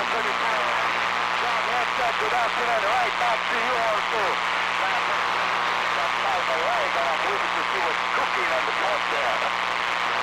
John Hampton, good afternoon. Right back to you also. That's by the leg, and I'm waiting to see what's cooking on the top there.